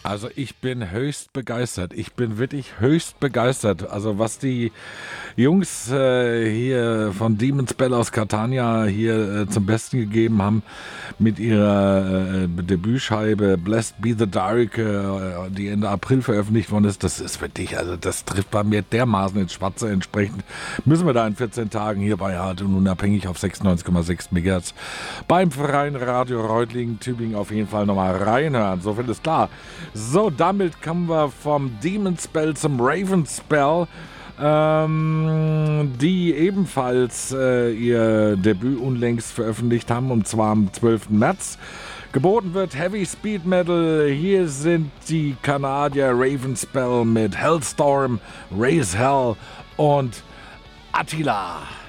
Also ich bin höchst begeistert. Ich bin wirklich höchst begeistert. Also was die Jungs hier von Demon Spell aus Catania hier zum Besten gegeben haben mit ihrer Debütscheibe Blessed Be the Dark, die Ende April veröffentlicht worden ist, das ist wirklich, also das trifft bei mir dermaßen ins Schwarze. Entsprechend müssen wir da in 14 Tagen hier bei Hart und Unabhängig auf 96,6 MHz beim Freien Radio Reutlingen Tübingen auf jeden Fall nochmal reinhören. So viel ist klar. So, damit kommen wir vom Demon Spell zum Raven Spell, die ebenfalls ihr Debüt unlängst veröffentlicht haben, und zwar am 12. März. Geboten wird Heavy Speed Metal. Hier sind die Kanadier Raven Spell mit Hellstorm, Raise Hell und Attila.